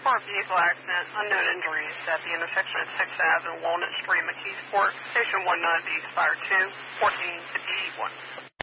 for a vehicle accident, unknown injuries at the intersection of 6th Ave and Walnut Street, McKeesport. Station 190, Fire 2, 14 to D1.